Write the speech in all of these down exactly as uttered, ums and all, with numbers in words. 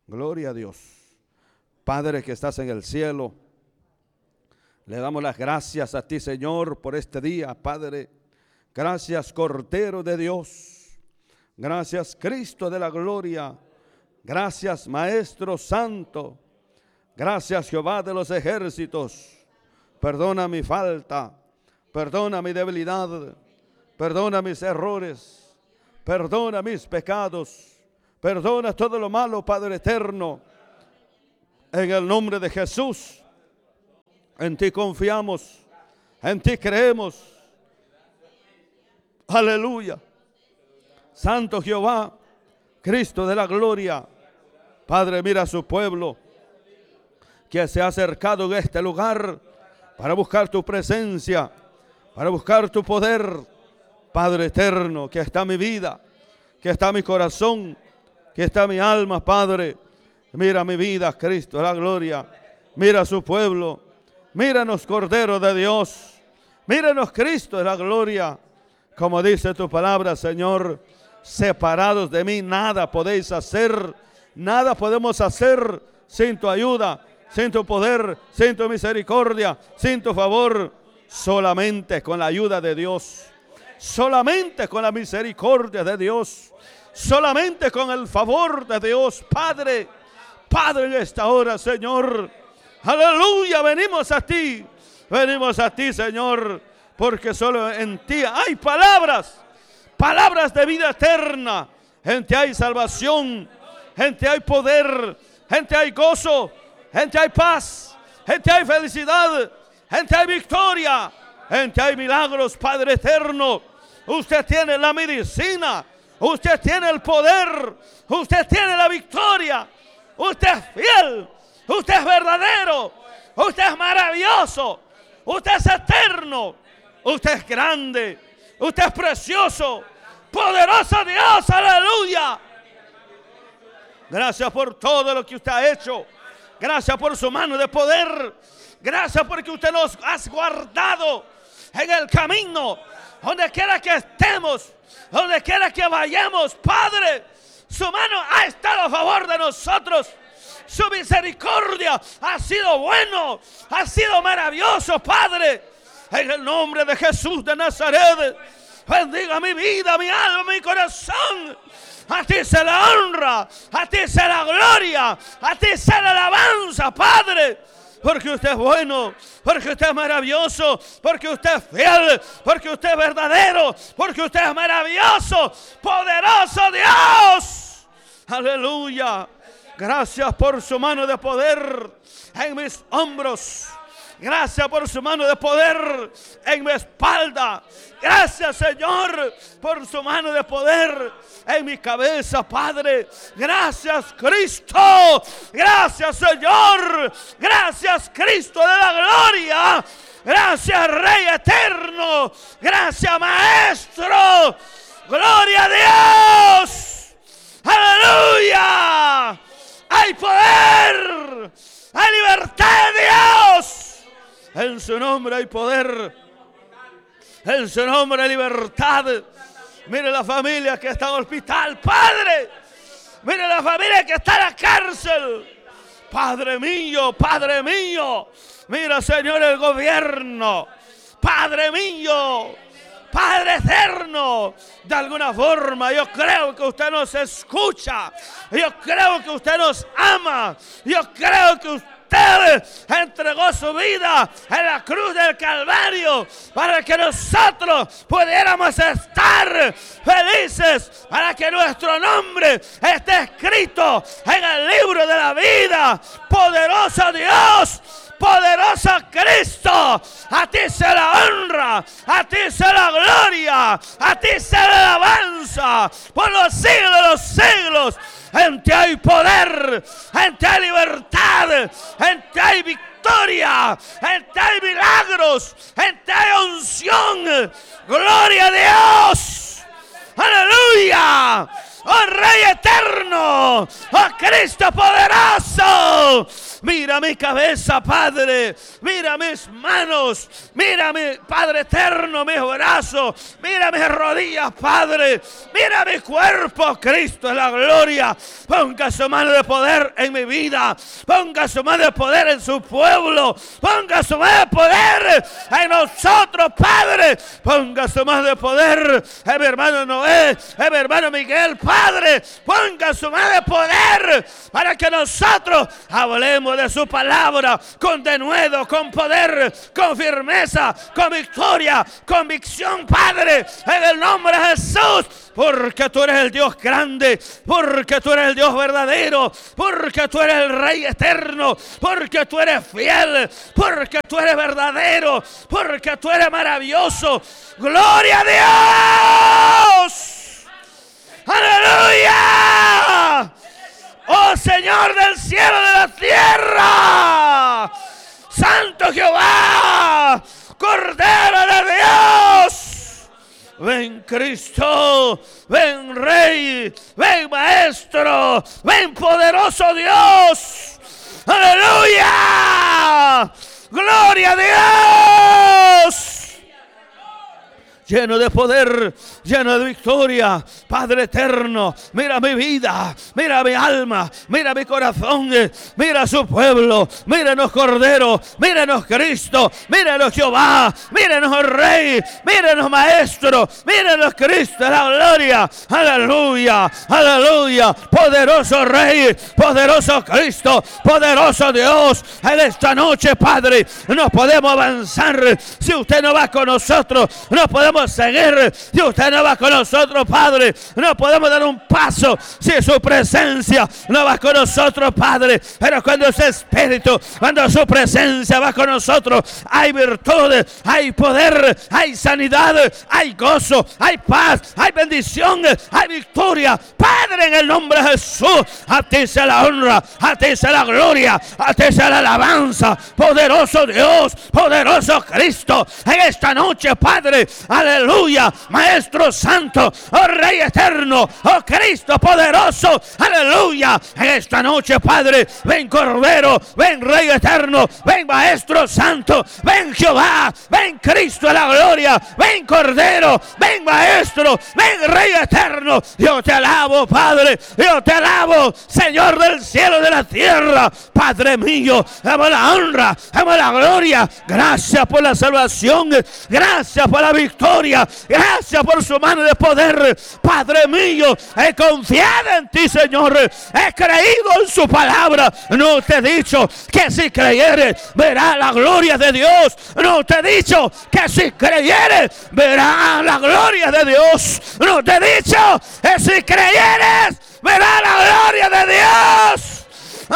Gloria a Dios. Padre que estás en el cielo, le damos las gracias a ti, Señor, por este día, Padre. Gracias, Cordero de Dios. Gracias, Cristo de la gloria. Gracias, Maestro Santo. Gracias, Jehová de los ejércitos. Perdona mi falta, perdona mi debilidad, perdona mis errores, perdona mis pecados. Perdona todo lo malo, Padre eterno. En el nombre de Jesús, en ti confiamos, en ti creemos. Aleluya. Santo Jehová, Cristo de la gloria. Padre, mira a su pueblo que se ha acercado en este lugar para buscar tu presencia, para buscar tu poder. Padre eterno, que está mi vida, que está mi corazón, que está mi alma, Padre. Mira mi vida, Cristo de la gloria. Mira a su pueblo. Míranos, Cordero de Dios. Míranos, Cristo de la gloria. Como dice tu palabra, Señor, separados de mí nada podéis hacer. Nada podemos hacer sin tu ayuda, sin tu poder, sin tu misericordia, sin tu favor. Solamente con la ayuda de Dios. Solamente con la misericordia de Dios. Solamente con el favor de Dios, Padre. Padre, en esta hora, Señor, aleluya, venimos a ti. Venimos a ti, Señor, porque solo en ti hay palabras. Palabras de vida eterna. En ti hay salvación. En ti hay poder. En ti hay gozo. En ti hay paz. En ti hay felicidad. En ti hay victoria. En ti hay milagros, Padre eterno. Usted tiene la medicina. Usted tiene el poder. Usted tiene la victoria. Usted es fiel. Usted es verdadero. Usted es maravilloso. Usted es eterno. Usted es grande. Usted es precioso. Poderoso Dios. Aleluya. Gracias por todo lo que usted ha hecho. Gracias por su mano de poder. Gracias porque usted nos ha guardado en el camino. Donde quiera que estemos. Donde quiera que vayamos, Padre, su mano ha estado a favor de nosotros. Su misericordia ha sido bueno, ha sido maravilloso, Padre. En el nombre de Jesús de Nazaret, bendiga mi vida, mi alma, mi corazón. A ti se la honra, a ti se la gloria, a ti se la alabanza, Padre. Porque usted es bueno, porque usted es maravilloso, porque usted es fiel, porque usted es verdadero, porque usted es maravilloso, poderoso Dios. Aleluya. Gracias por su mano de poder en mis hombros. Gracias por su mano de poder en mi espalda. Gracias, Señor, por su mano de poder en mi cabeza, Padre. Gracias, Cristo. Gracias, Señor. Gracias, Cristo de la gloria. Gracias, Rey eterno. Gracias, Maestro. Gloria a Dios. Aleluya. Hay poder. Hay libertad de Dios. En su nombre hay poder. En su nombre hay libertad. Mire la familia que está en el hospital, Padre. Mire la familia que está en la cárcel. Padre mío, Padre mío. Mira, Señor, el gobierno. Padre mío, Padre eterno. De alguna forma yo creo que usted nos escucha. Yo creo que usted nos ama. Yo creo que usted entregó su vida en la cruz del Calvario para que nosotros pudiéramos estar felices, para que nuestro nombre esté escrito en el libro de la vida. Poderoso Dios, poderoso Cristo, a ti se la honra, a ti se la gloria, a ti se la alabanza por los siglos de los siglos. En ti hay poder, en ti hay libertad, en ti hay victoria, en ti hay milagros, en ti hay unción. Gloria a Dios. Aleluya. oh Rey eterno, oh Cristo poderoso. Mira mi cabeza, Padre, mira mis manos, mira mi Padre eterno, mis brazos, mira mis rodillas, Padre, mira mi cuerpo, Cristo es la gloria. Ponga su mano de poder en mi vida, ponga su mano de poder en su pueblo, ponga su mano de poder en nosotros, Padre, ponga su mano de poder en mi hermano Noé, en mi hermano Miguel, Padre, ponga su mano de poder para que nosotros hablemos de su palabra con denuedo, con poder, con firmeza, con victoria, convicción, Padre, en el nombre de Jesús, porque tú eres el Dios grande, porque tú eres el Dios verdadero, porque tú eres el Rey eterno, porque tú eres fiel, porque tú eres verdadero, porque tú eres maravilloso. ¡Gloria a Dios! ¡Aleluya! ¡Oh Señor del cielo y de la tierra! ¡Santo Jehová! ¡Cordero de Dios! Ven Cristo, ven Rey, ven Maestro, ven poderoso Dios. ¡Aleluya! ¡Gloria a Dios! Lleno de poder, lleno de victoria, Padre eterno, mira mi vida, mira mi alma, mira mi corazón, mira su pueblo, míranos Cordero, míranos Cristo, míranos Jehová, míranos Rey, míranos Maestro, míranos Cristo, la gloria, aleluya, aleluya, poderoso Rey, poderoso Cristo, poderoso Dios. En esta noche, Padre, no podemos avanzar si usted no va con nosotros, no podemos seguir si usted no va con nosotros, Padre, no podemos dar un paso si su presencia no va con nosotros, Padre, pero cuando ese Espíritu, cuando su presencia va con nosotros, hay virtudes, hay poder, hay sanidad, hay gozo, hay paz, hay bendición, hay victoria, Padre, en el nombre de Jesús. A ti sea la honra, a ti sea la gloria, a ti sea la alabanza, poderoso Dios, poderoso Cristo, en esta noche, Padre, aleluya, Maestro Santo, oh Rey eterno, oh Cristo poderoso, aleluya, en esta noche, Padre, ven Cordero, ven Rey eterno, ven Maestro Santo, ven Jehová, ven Cristo de la gloria, ven Cordero, ven Maestro, ven Rey eterno. Yo te alabo, Padre, yo te alabo, Señor del cielo y de la tierra, Padre mío, damos la honra, damos la gloria, gracias por la salvación, gracias por la victoria, gracias por su mano de poder, Padre mío, he confiado en ti, Señor, he creído en su palabra, no te he dicho que si creyeres verás la gloria de Dios, no te he dicho que si creyeres verás la gloria de Dios, no te he dicho que si creyeres verás la gloria de Dios.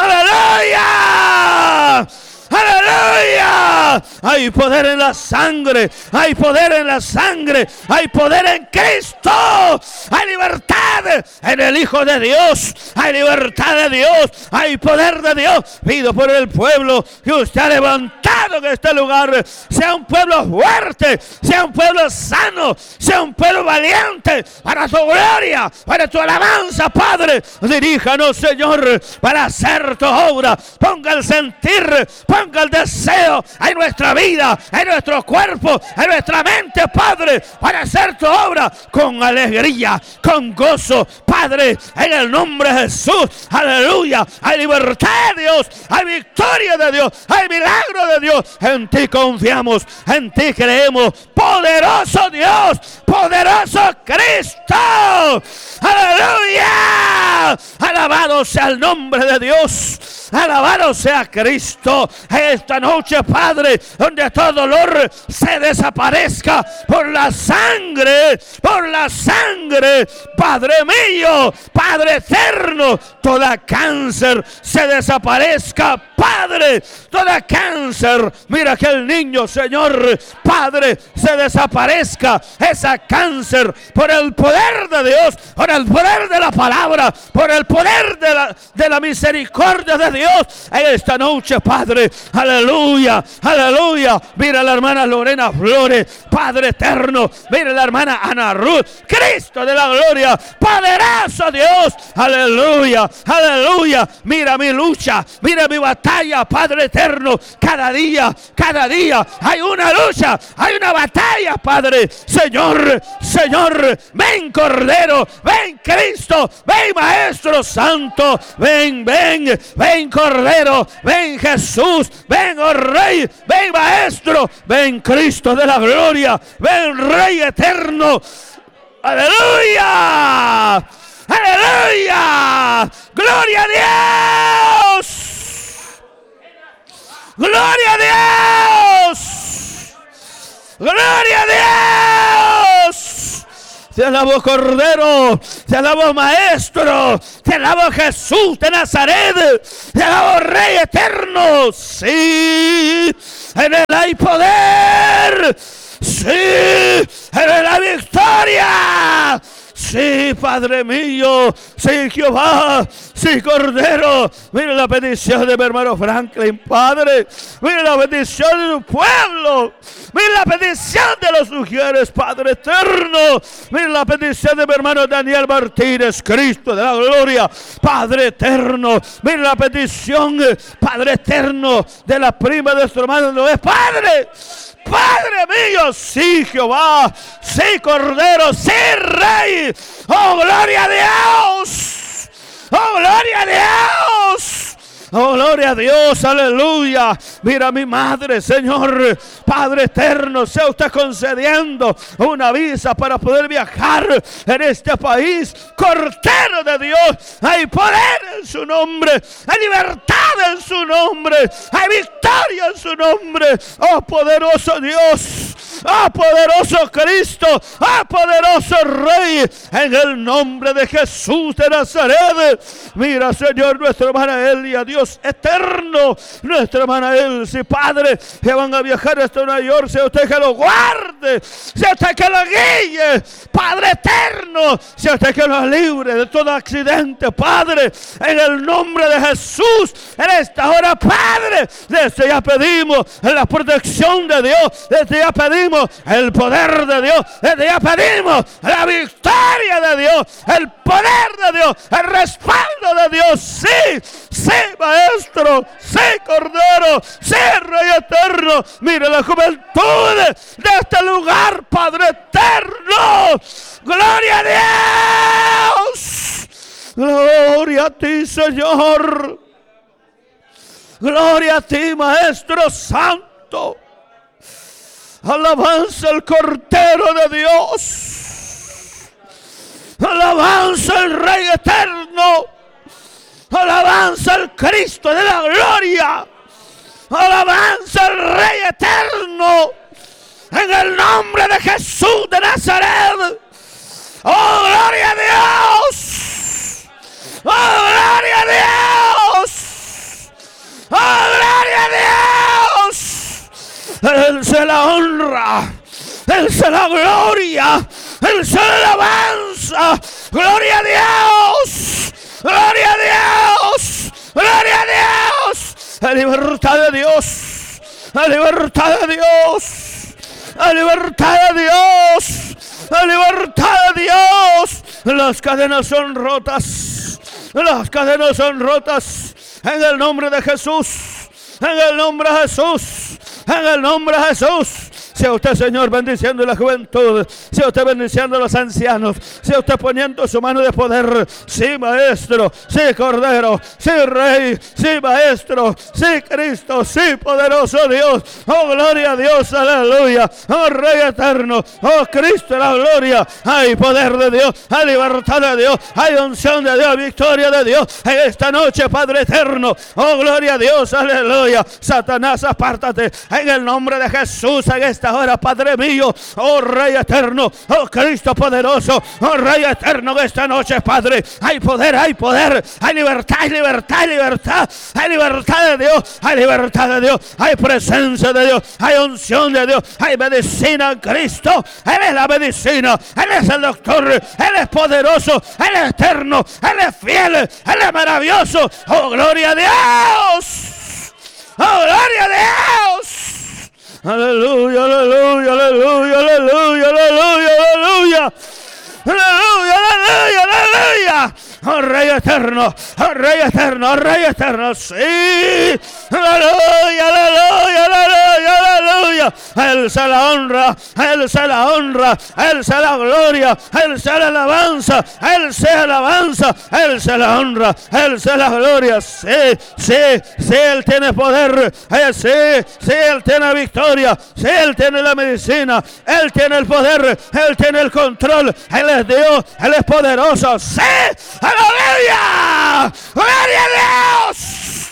¡Aleluya! ¡Aleluya! Hay poder en la sangre, hay poder en la sangre, hay poder en Cristo, hay libertad en el Hijo de Dios, hay libertad de Dios, hay poder de Dios. Pido por el pueblo que usted ha levantado en este lugar, sea un pueblo fuerte, sea un pueblo sano, sea un pueblo valiente para tu gloria, para tu alabanza, Padre. Diríjanos, Señor, para hacer tu obra. Ponga el sentir, ponga el deseo en nuestra vida, en nuestro cuerpo, en nuestra mente, Padre, para hacer tu obra con alegría, con gozo, Padre, en el nombre de Jesús. Aleluya. Hay libertad de Dios, hay victoria de Dios, hay milagro de Dios. En ti confiamos, en ti creemos. Poderoso Dios, poderoso Cristo. Aleluya. Alabado sea el nombre de Dios, alabado sea Cristo. Esta noche, Padre, donde todo dolor se desaparezca por la sangre, por la sangre, Padre mío, Padre eterno, toda cáncer se desaparezca, Padre, toda cáncer, mira que el niño, Señor, Padre, se desaparezca esa cáncer por el poder de Dios, por el poder de la palabra, por el poder de la, de la misericordia de Dios en esta noche, Padre. Aleluya, aleluya. Mira la hermana Lorena Flores, Padre eterno. Mira la hermana Ana Ruth, Cristo de la gloria, poderoso Dios. Aleluya, aleluya. Mira mi lucha, mira mi batalla, Padre eterno. Cada día, cada día hay una lucha, hay una batalla, Padre. Señor, Señor, ven Cordero, ven Cristo, ven Maestro Santo, ven, ven, ven Cordero, ven Jesús, ven oh Rey, ven Maestro, ven Cristo de la gloria, ven Rey eterno. Aleluya, aleluya, gloria a Dios, gloria a Dios, gloria a Dios. Te alabo Cordero, te alabo Maestro, te alabo Jesús de Nazaret, te alabo Rey eterno. Sí, en él hay poder, sí, en él hay victoria. Sí, Padre mío, sí, Jehová, sí, Cordero. Mira la petición de mi hermano Franklin, Padre. Mira la petición de tu pueblo. Mira la petición de los mujeres, Padre eterno. Mira la petición de mi hermano Daniel Martínez, Cristo de la gloria, Padre eterno. Mira la petición, Padre eterno, de la prima de nuestro hermano Noé, Padre. Padre mío, sí, Jehová, sí, Cordero, sí, Rey. Oh, gloria a Dios. Oh, gloria a Dios. Oh, gloria a Dios, aleluya. Mira mi madre, Señor, Padre eterno, sea usted concediendo una visa para poder viajar en este país. Cordero de Dios, hay poder en su nombre, hay libertad en su nombre, hay victoria en su nombre. Oh, poderoso Dios, oh, poderoso Cristo, oh, poderoso Rey, en el nombre de Jesús de Nazaret. Mira, Señor, nuestra hermana Elia, Dios eterno, nuestra hermana Elsie, Padre, que van a viajar hasta Nueva York, sea usted que lo guarde, sea usted que lo guíe, Padre eterno, sea usted que lo libre de todo accidente, Padre, en el nombre de Jesús, en esta hora, Padre, desde ya pedimos la protección de Dios, desde ya pedimos el poder de Dios, desde ya pedimos la victoria de Dios, el poder de Dios, el respaldo de Dios. Sí, sí, Maestro, sí, Cordero, sí, Rey eterno. Mire la juventud de este lugar, Padre eterno. Gloria a Dios, gloria a ti, Señor, gloria a ti, Maestro Santo. Alabanza al Cordero de Dios, alabanza al Rey eterno, alabanza al Cristo de la gloria, alabanza al Rey eterno, en el nombre de Jesús de Nazaret. Oh, gloria a Dios, oh, gloria a Dios, oh, gloria a Dios. Él se la honra, Él se la gloria, Él se la alabanza. Gloria a Dios, gloria a Dios, gloria a Dios. La libertad de Dios, la libertad de Dios, la libertad de Dios, la libertad de Dios. Las cadenas son rotas, las cadenas son rotas en el nombre de Jesús, en el nombre de Jesús, en el nombre de Jesús. Sea usted, Señor, bendiciendo la juventud, sea usted bendiciendo a los ancianos, sea usted poniendo su mano de poder. Sí, Maestro, sí, Cordero, sí, Rey, sí, Maestro, sí, Cristo, sí, poderoso Dios. Oh, gloria a Dios, aleluya. Oh, Rey eterno, oh, Cristo, la gloria. Hay poder de Dios, hay libertad de Dios, hay unción de Dios, victoria de Dios en esta noche, Padre eterno. Oh, gloria a Dios, aleluya. Satanás, apártate en el nombre de Jesús en esta esta hora, Padre mío, oh Rey eterno, oh Cristo poderoso, oh Rey eterno, que esta noche, Padre, hay poder, hay poder, hay libertad, hay libertad, hay libertad, hay libertad de Dios, hay libertad de Dios, hay presencia de Dios, hay unción de Dios, hay medicina en Cristo. Él es la medicina, Él es el doctor, Él es poderoso, Él es eterno, Él es fiel, Él es maravilloso. Oh, gloria a Dios, oh, gloria a Dios. Aleluya, aleluya, aleluya, aleluya, aleluya, aleluya. Aleluya, aleluya, aleluya. Oh Rey eterno, oh Rey eterno, oh Rey eterno, sí. Aleluya, aleluya, aleluya, aleluya. Él se la honra, Él se la honra, Él se la gloria, Él se la alabanza, Él se alabanza, Él se la honra, Él se la gloria. Sí, sí, sí, Él tiene poder, eh, sí, sí, Él tiene victoria, sí, Él tiene la medicina, Él tiene el poder, Él tiene el control, Él es Dios, Él es poderoso, sí. ¡Aleluya! ¡Gloria a Dios!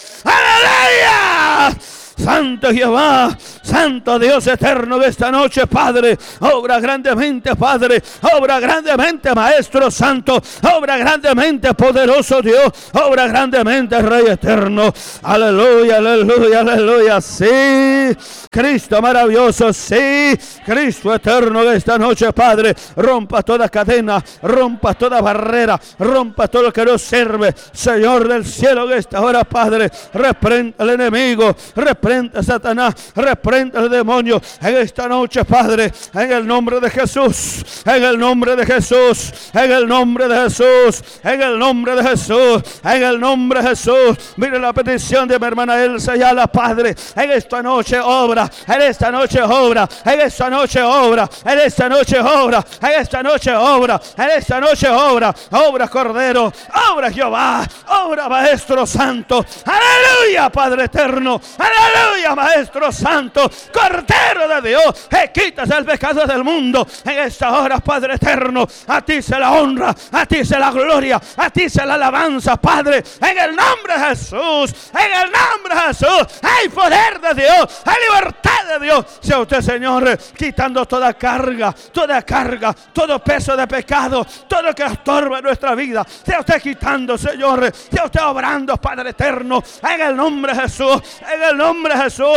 ¡Aleluya! Santo Jehová, Santo Dios eterno, de esta noche, Padre, obra grandemente, Padre, obra grandemente, Maestro Santo, obra grandemente, poderoso Dios, obra grandemente, Rey eterno. Aleluya, aleluya, aleluya, sí, Cristo maravilloso, sí, Cristo eterno, de esta noche, Padre, rompa toda cadena, rompa toda barrera, rompa todo lo que nos sirve, Señor del cielo, de esta hora, Padre, reprenda al enemigo, reprenda a Satanás, reprenda al demonio en esta noche, Padre, en el nombre de Jesús, en el nombre de Jesús, en el nombre de Jesús, en el nombre de Jesús, en el nombre de Jesús. Mire la petición de mi hermana Elsa Ayala, Padre, en esta noche obra, en esta noche obra, en esta noche obra, en esta noche obra, en esta noche obra, en esta noche obra, obra Cordero, obra Jehová, obra Maestro Santo, aleluya, Padre eterno, aleluya, Maestro Santo, Cordero de Dios, que quitas el pecado del mundo. En esta hora, Padre eterno, a ti se la honra, a ti se la gloria, a ti se la alabanza, Padre, en el nombre de Jesús, en el nombre de Jesús, hay poder de Dios, hay libertad de Dios. Sea usted, Señor, quitando toda carga, toda carga, todo peso de pecado, todo lo que estorba nuestra vida, sea usted quitando, Señor, sea usted obrando, Padre eterno, en el nombre de Jesús, en el nombre de Jesús.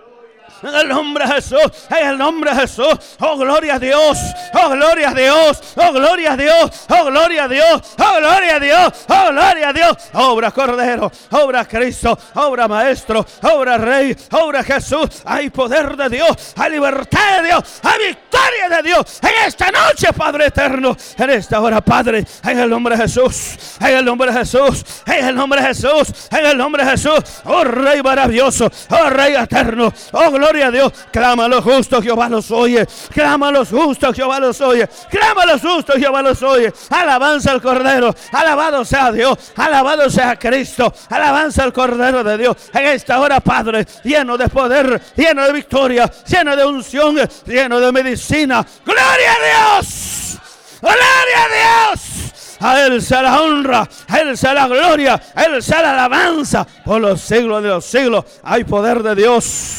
En el nombre de Jesús, en el nombre de Jesús, oh gloria a Dios, oh gloria a Dios, oh gloria a Dios, oh gloria a Dios, oh gloria a Dios, oh gloria a Dios, obra Cordero, obra Cristo, obra Maestro, obra Rey, obra Jesús, hay poder de Dios, hay libertad de Dios, hay victoria de Dios, en esta noche, Padre eterno, en esta hora, Padre, en el nombre de Jesús, en el nombre de Jesús, en el nombre de Jesús, en el nombre de Jesús, oh Rey maravilloso, oh Rey eterno, oh gloria a Dios, clama a los justos, Jehová los oye, clama a los justos, Jehová los oye, clama a los justos, Jehová los oye, alabanza al Cordero, alabado sea Dios, alabado sea Cristo, alabanza al Cordero de Dios, en esta hora, Padre, lleno de poder, lleno de victoria, lleno de unción, lleno de medicina, gloria a Dios, gloria a Dios. A Él sea la honra, a Él sea la gloria, a Él sea la alabanza por los siglos de los siglos. Hay poder de Dios.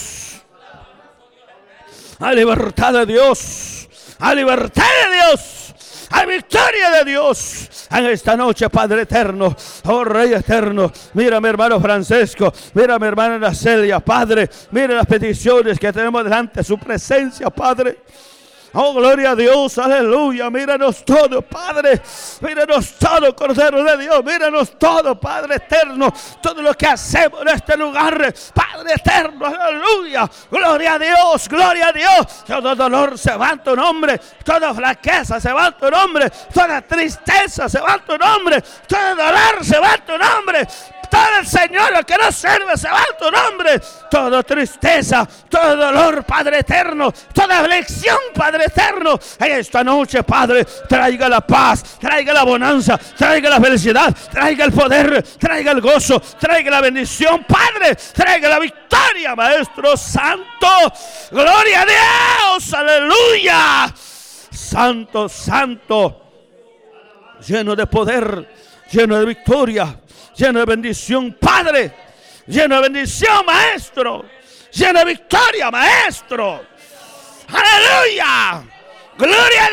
Hay libertad de Dios, hay libertad de Dios, hay victoria de Dios en esta noche, Padre eterno, oh Rey eterno. Mira mi hermano Francesco, mira mi hermana Celia, Padre, mira las peticiones que tenemos delante de su presencia, Padre. Oh, gloria a Dios, aleluya, míranos todo, Padre, míranos todo, Cordero de Dios, míranos todo, Padre eterno, todo lo que hacemos en este lugar, Padre eterno, aleluya, gloria a Dios, gloria a Dios, todo dolor se va en tu nombre, toda flaqueza se va en tu nombre, toda tristeza se va en tu nombre, todo dolor se va en tu nombre, todo el Señor, el que no sirve, se va en tu nombre. Toda tristeza, todo dolor, Padre eterno, toda aflicción, Padre eterno, en esta noche, Padre, traiga la paz, traiga la bonanza, traiga la felicidad, traiga el poder, traiga el gozo, traiga la bendición, Padre, traiga la victoria, Maestro Santo. Gloria a Dios, aleluya. Santo, santo, lleno de poder, lleno de victoria, lleno de bendición, Padre, lleno de bendición, Maestro, lleno de victoria, Maestro. Aleluya. Gloria a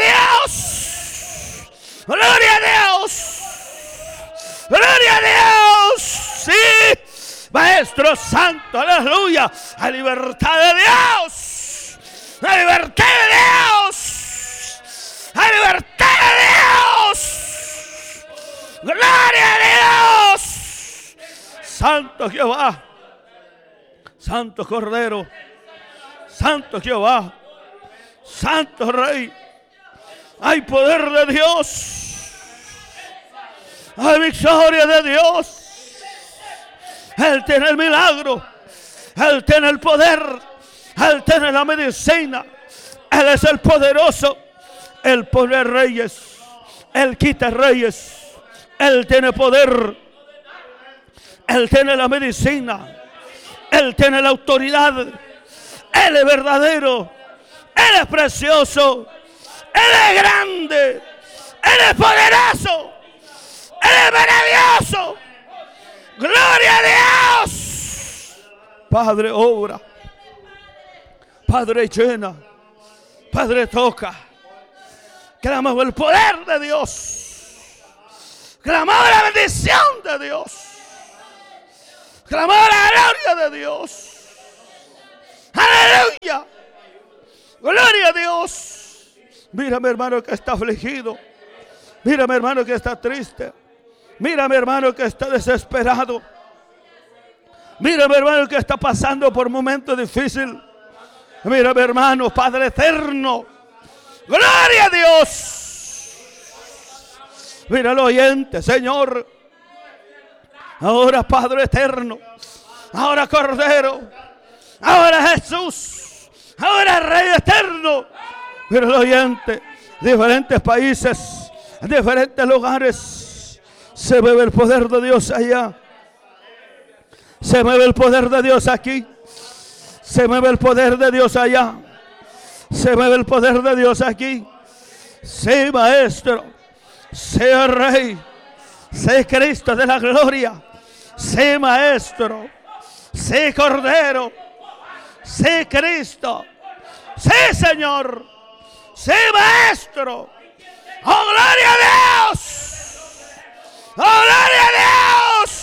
Dios. Gloria a Dios. Gloria a Dios. Sí. Maestro Santo. Aleluya. A libertad de Dios. A libertad de Dios. A libertad de Dios. Gloria a Dios. Santo Jehová. Santo Cordero. Santo Jehová. Santo Rey. Hay poder de Dios. Hay victoria de Dios. Él tiene el milagro. Él tiene el poder. Él tiene la medicina. Él es el poderoso. Él pone reyes. Él quita reyes. Él tiene poder. Él tiene la medicina. Él tiene la autoridad. Él es verdadero. Él es precioso. Él es grande. Él es poderoso. Él es maravilloso. Gloria a Dios. Padre, obra. Padre, llena. Padre, toca. Clamamos el poder de Dios. Clamamos la bendición de Dios. Clamamos la gloria de Dios. Aleluya. Gloria a Dios. Mira mi hermano que está afligido. Mira mi hermano que está triste. Mira mi hermano que está desesperado. Mira mi hermano que está pasando por momentos difíciles. Mira mi hermano, Padre eterno. Gloria a Dios. Mira el oyente, Señor. Ahora Padre eterno. Ahora Cordero. Ahora Jesús. Ahora Rey eterno. Mira el oyente. Diferentes países. Diferentes lugares. Se mueve el poder de Dios allá. Se mueve el poder de Dios aquí. Se mueve el poder de Dios allá. Se mueve el poder de Dios aquí. Sí, Maestro. Sea Rey. Sé Cristo de la gloria. Sí, Maestro. Sí, Cordero. Sí, Cristo. Sí, Señor. Sí, Maestro. Oh, gloria a Dios. Oh, gloria a Dios.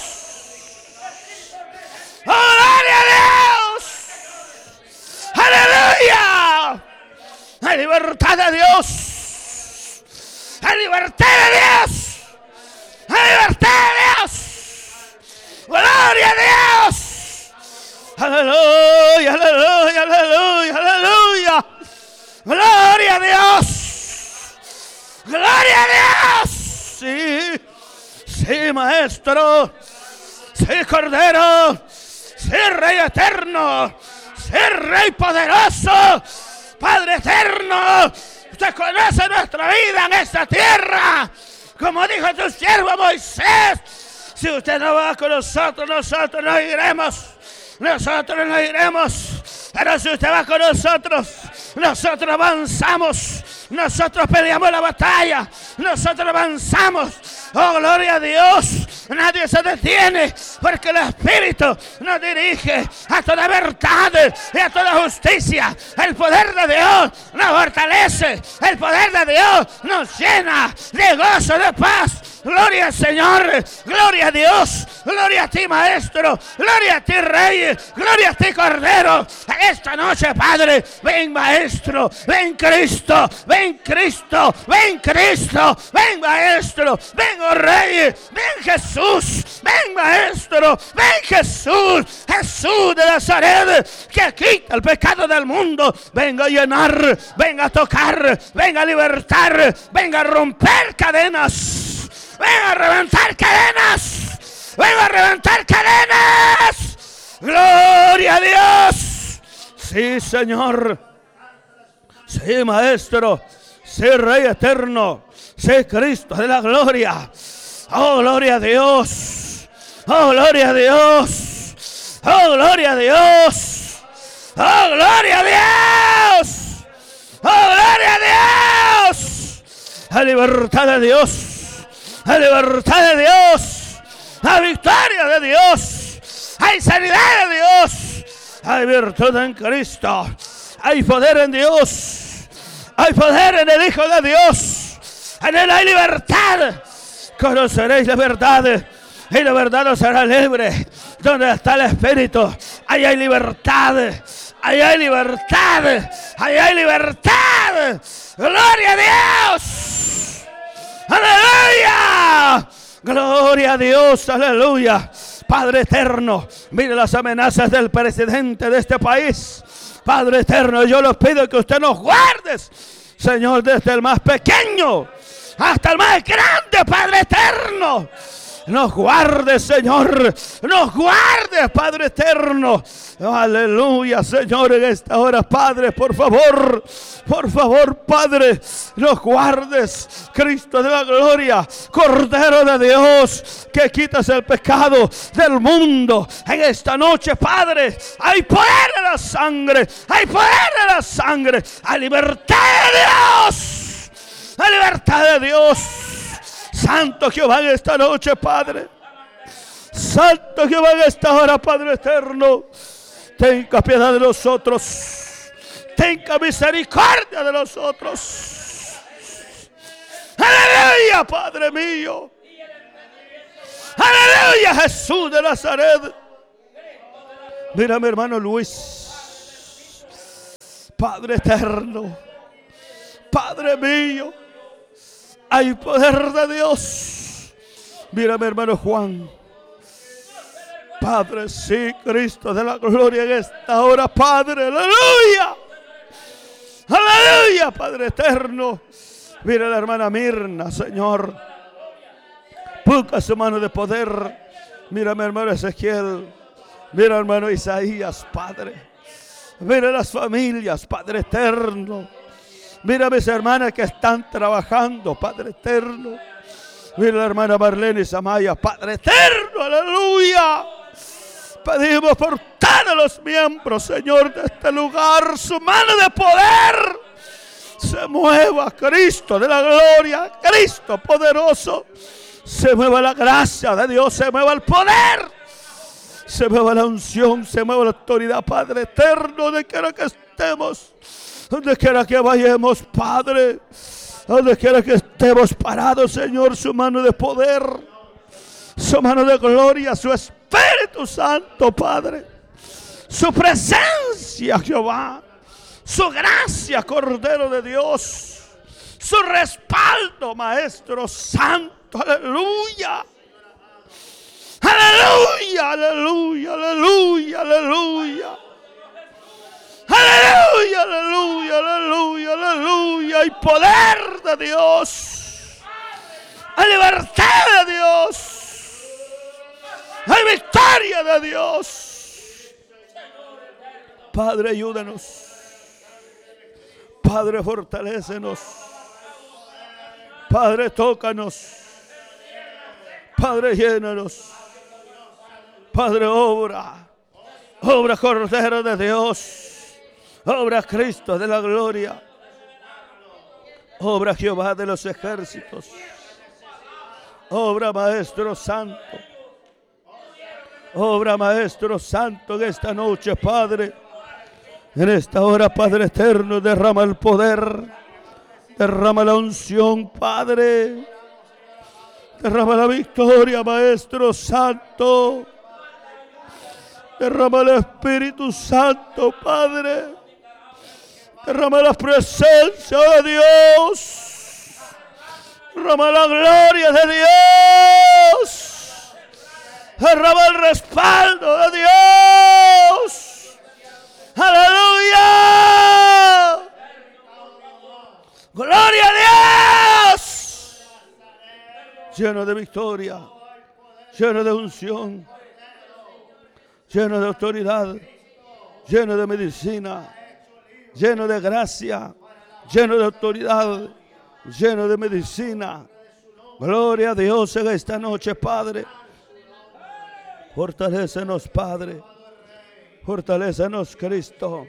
Oh, gloria a Dios. Aleluya. Hay libertad de Dios. Hay libertad de Dios. Hay libertad de Dios. Gloria a Dios. Aleluya, aleluya, aleluya, aleluya. Gloria a Dios. Gloria a Dios. Sí, sí, Maestro. Sí, Cordero. Sí, Rey eterno. Sí, Rey poderoso. Padre eterno. Usted conoce nuestra vida en esta tierra. Como dijo tu siervo Moisés. Si usted no va con nosotros, nosotros no iremos. Nosotros no iremos. Pero si usted va con nosotros, nosotros avanzamos. Nosotros peleamos la batalla. Nosotros avanzamos. Oh, gloria a Dios. Nadie se detiene porque el Espíritu nos dirige a toda verdad y a toda justicia. El poder de Dios nos fortalece. El poder de Dios nos llena de gozo, de paz. Gloria al Señor, gloria a Dios, gloria a ti, Maestro, gloria a ti, Rey, gloria a ti, Cordero. Esta noche, Padre, ven, Maestro, ven, Cristo, ven, Cristo, ven, Cristo, ven, Maestro, ven, oh Rey, ven, Jesús, ven, Maestro, ven, Jesús, Jesús de Nazaret, que quita el pecado del mundo. Venga a llenar, venga a tocar, venga a libertar, venga a romper cadenas. Venga a reventar cadenas. Venga a reventar cadenas. Gloria a Dios. Sí, Señor. Sí, Maestro. Sí, Rey eterno. Sí, Cristo de la gloria. Oh, gloria a Dios. Oh, gloria a Dios. Oh, gloria a Dios. Oh, gloria a Dios. Oh, gloria a Dios. La libertad de Dios. La libertad de Dios. La victoria de Dios. Hay sanidad de Dios. Hay virtud en Cristo. Hay poder en Dios. Hay poder en el Hijo de Dios. En Él hay libertad. Conoceréis la verdad y la verdad os hará libre. Donde está el Espíritu, ahí hay libertad. Ahí hay libertad. Ahí hay libertad. Gloria a Dios. Aleluya. Gloria a Dios. Aleluya. Padre eterno, mire las amenazas del presidente de este país. Padre eterno, yo les pido que usted nos guarde, Señor, desde el más pequeño hasta el más grande, Padre eterno. Nos guarde, Señor. Nos guarde, Padre eterno. Aleluya, Señor, en esta hora, Padre, por favor. Por favor, Padre, nos guardes. Cristo de la gloria, Cordero de Dios, que quitas el pecado del mundo. En esta noche, Padre, hay poder en la sangre. Hay poder en la sangre. Hay libertad de Dios. Hay libertad de Dios. Santo Jehová en esta noche, Padre. Santo Jehová en esta hora, Padre eterno. Tenga piedad de nosotros. Tenga misericordia de nosotros. Aleluya, Padre mío. Aleluya, Jesús de Nazaret. Mira, mi hermano Luis. Padre eterno. Padre mío. Hay poder de Dios. Mira, mi hermano Juan. Padre, sí, Cristo de la gloria en esta hora, Padre. Aleluya. Aleluya, Padre eterno. Mira la hermana Mirna, Señor. Busca su mano de poder. Mira, mi hermano Ezequiel. Mira, hermano Isaías, Padre. Mira las familias, Padre eterno. Mira a mis hermanas que están trabajando, Padre eterno. Mira a la hermana Marlene y Samaya, Padre eterno, aleluya. Pedimos por todos los miembros, Señor, de este lugar, su mano de poder se mueva, Cristo de la gloria, Cristo poderoso. Se mueva la gracia de Dios, se mueva el poder, se mueva la unción, se mueva la autoridad, Padre eterno, donde quiera que estemos. Donde quiera que vayamos, Padre, donde quiera que estemos parados, Señor, su mano de poder, su mano de gloria, su Espíritu Santo, Padre, su presencia, Jehová, su gracia, Cordero de Dios, su respaldo, Maestro Santo, aleluya, aleluya, aleluya, aleluya, aleluya. Aleluya, aleluya, aleluya, aleluya. Hay poder de Dios. Hay libertad de Dios. Hay victoria de Dios. Padre, ayúdanos. Padre, fortalécenos. Padre, tócanos. Padre, llénanos. Padre, obra. Obra, Cordero de Dios. Obra Cristo de la gloria. Obra Jehová de los ejércitos. Obra Maestro Santo. Obra Maestro Santo en esta noche, Padre. En esta hora, Padre eterno, derrama el poder. Derrama la unción, Padre. Derrama la victoria, Maestro Santo. Derrama el Espíritu Santo, Padre. Derrama la presencia de Dios. Derrama la gloria de Dios. Derrama el respaldo de Dios. Aleluya. Gloria a Dios. Lleno de victoria. Lleno de unción. Lleno de autoridad. Lleno de medicina. Lleno de gracia, lleno de autoridad, lleno de medicina. Gloria a Dios en esta noche, Padre. Fortalécenos, Padre. Fortalécenos, Cristo.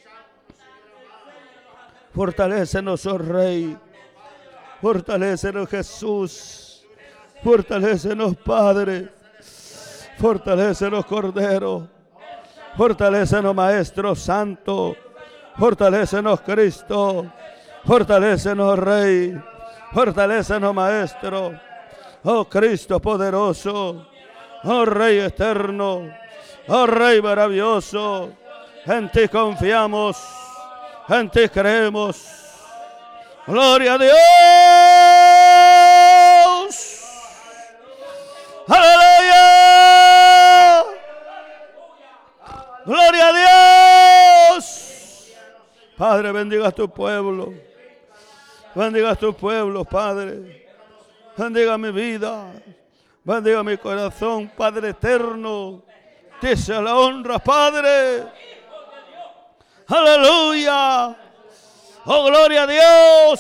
Fortalécenos, oh Rey. Fortalécenos, Jesús. Fortalécenos, Padre. Fortalécenos, Cordero. Fortalécenos, Maestro Santo. Fortalécenos, Cristo. Fortalécenos, Rey. Fortalécenos, Maestro. Oh Cristo poderoso. Oh Rey eterno. Oh Rey maravilloso. En ti confiamos. En ti creemos. Gloria a Dios. Aleluya. Gloria a Dios. Padre, bendiga a tu pueblo. Bendiga a tu pueblo, Padre. Bendiga mi vida. Bendiga mi corazón, Padre eterno. Te sea la honra, Padre. Aleluya. Oh, gloria a Dios.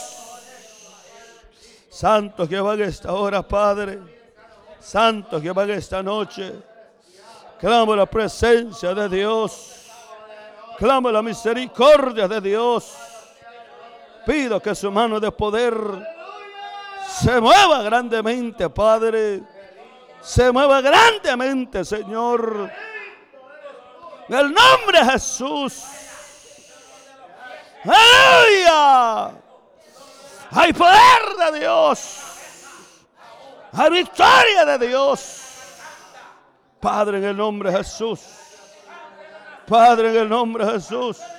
Santo Jehová en esta hora, Padre. Santo Jehová en esta noche. Clamo la presencia de Dios. Clamo la misericordia de Dios. Pido que su mano de poder se mueva grandemente, Padre. Se mueva grandemente, Señor. En el nombre de Jesús. ¡Aleluya! Hay poder de Dios. Hay victoria de Dios. Padre, en el nombre de Jesús. Padre, en el nombre de Jesús.